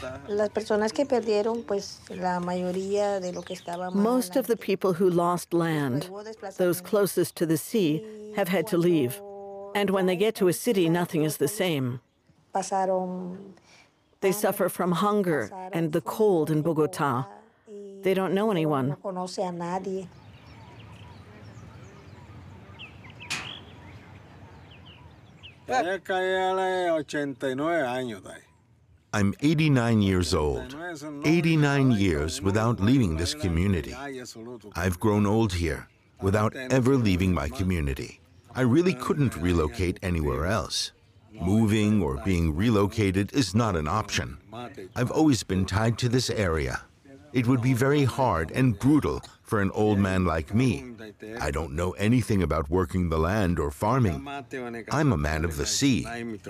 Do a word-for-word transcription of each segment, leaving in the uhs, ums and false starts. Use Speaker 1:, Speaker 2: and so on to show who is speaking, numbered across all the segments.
Speaker 1: Las personas que perdieron, pues la mayoría de lo que estaba más
Speaker 2: Most of the people who lost land, those closest to the sea, have had to leave. And when they get to a city, nothing is the same.
Speaker 1: pasaron
Speaker 2: They suffer from hunger and the cold in Bogotá. They don't know anyone.
Speaker 1: no conoce a nadie.
Speaker 3: I'm eighty-nine years old. eighty-nine years without leaving this community. I've grown old here without ever leaving my community. I really couldn't relocate anywhere else. Moving or being relocated is not an option. I've always been tied to this area. It would be very hard and brutal for an old man like me. I don't know anything about working the land or farming. I'm a man of the sea.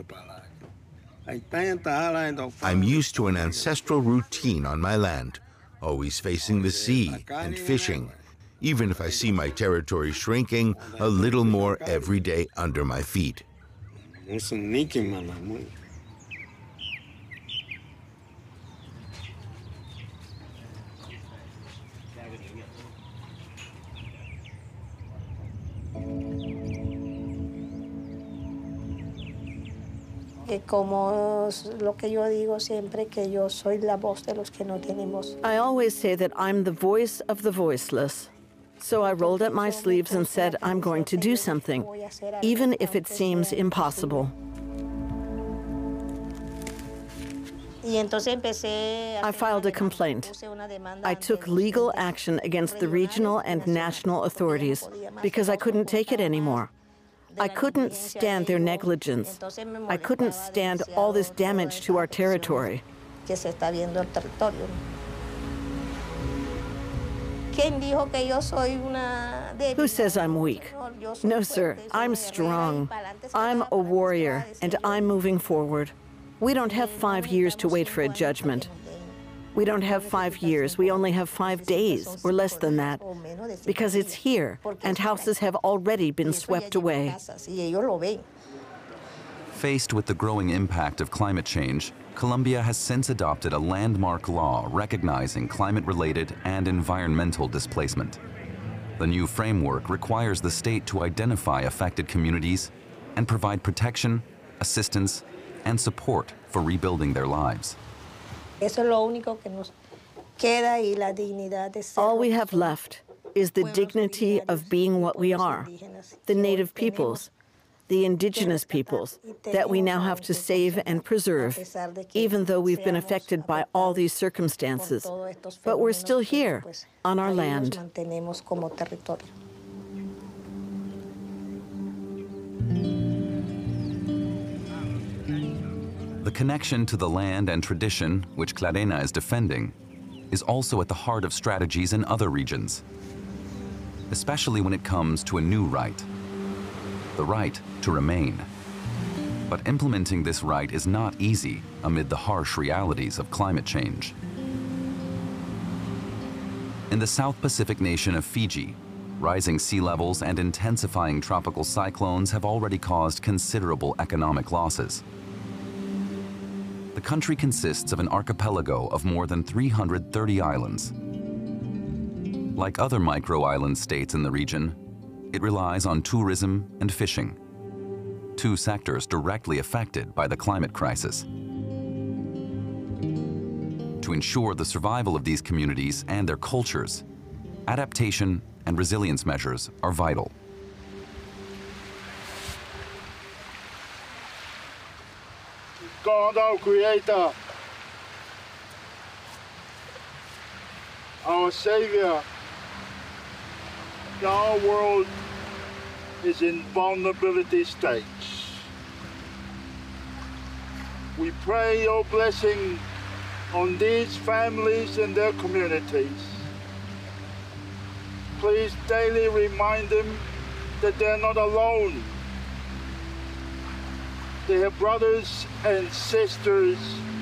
Speaker 3: I'm used to an ancestral routine on my land, always facing the sea and fishing, even if I see my territory shrinking a little more every day under my feet.
Speaker 1: Que como lo que yo digo siempre, que yo soy la voz de los que no tienen voz.
Speaker 2: I always say that I'm the voice of the voiceless. So I rolled up my sleeves and said, I'm going to do something, even if it seems impossible. I filed a complaint. I took legal action against the regional and national authorities because I couldn't take it anymore. I couldn't stand their negligence. I couldn't stand all this damage to our territory. Who says I'm weak? No, sir, I'm strong. I'm a warrior, and I'm moving forward. We don't have five years to wait for a judgment. We don't have five years, we only have five days, or less than that, because it's here, and houses have already been swept away.
Speaker 4: Faced with the growing impact of climate change, Colombia has since adopted a landmark law recognizing climate-related and environmental displacement. The new framework requires the state to identify affected communities and provide protection, assistance, and support for rebuilding their lives.
Speaker 2: All we have left is the dignity of being what we are, the native peoples, the indigenous peoples, that we now have to save and preserve, even though we've been affected by all these circumstances. But we're still here, on our land.
Speaker 4: The connection to the land and tradition, which Clarena is defending, is also at the heart of strategies in other regions, especially when it comes to a new right, the right to remain. But implementing this right is not easy amid the harsh realities of climate change. In the South Pacific nation of Fiji, rising sea levels and intensifying tropical cyclones have already caused considerable economic losses. The country consists of an archipelago of more than three hundred thirty islands. Like other micro-island states in the region, it relies on tourism and fishing, two sectors directly affected by the climate crisis. To ensure the survival of these communities and their cultures, adaptation and resilience measures are vital.
Speaker 5: God, our Creator, our Savior, our world is in vulnerability stage. We pray your blessing on these families and their communities. Please daily remind them that they're not alone. They have brothers and sisters